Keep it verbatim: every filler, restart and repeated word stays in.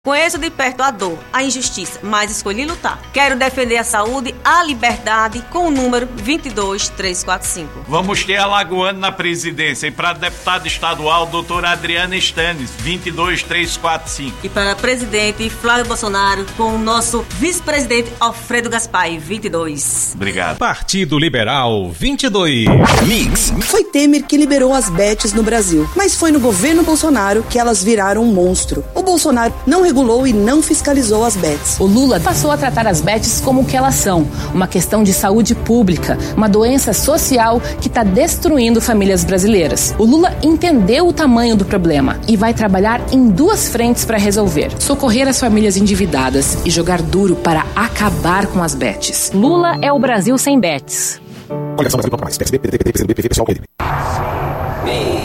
Conheço de perto a dor, a injustiça, mas escolhi lutar. Quero defender a saúde, a liberdade com o número vinte e dois, trezentos e quarenta e cinco. Vamos ter alagoano na presidência e para deputado estadual, doutora Adriana Stanes, vinte e dois, trezentos e quarenta e cinco. E para presidente Flávio Bolsonaro com o nosso vice-presidente Alfredo Gaspar, vinte e dois. Obrigado. Partido Liberal, vinte e dois. Mix. Foi Temer que liberou as bets no Brasil, mas foi no governo Bolsonaro que elas viraram um monstro. O Bolsonaro não regulou e não fiscalizou as bets. O Lula passou a tratar as bets como o que elas são, uma questão de saúde pública, uma doença social que está destruindo famílias brasileiras. O Lula entendeu o tamanho do problema e vai trabalhar em duas frentes para resolver: socorrer as famílias endividadas e jogar duro para acabar com as bets. Lula é o Brasil sem bets. Olha só, Brasil, mais. P S B, P T, P T, P C B, P V, pessoal, P M D B.